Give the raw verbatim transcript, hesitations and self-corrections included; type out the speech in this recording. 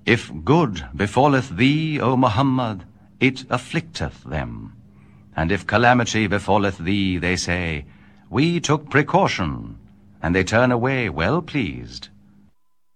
If good befalleth thee, O Muhammad, it afflicteth them. And if calamity befalleth thee, they say, We took precaution, and they turn away well pleased.